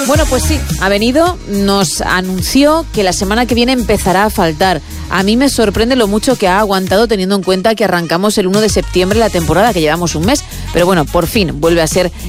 Bueno, pues sí, ha venido, nos anunció que la semana que viene empezará a faltar. A mí me sorprende lo mucho que ha aguantado teniendo en cuenta que arrancamos el 1 de septiembre la temporada, que llevamos un mes. Pero bueno, por fin vuelve a ser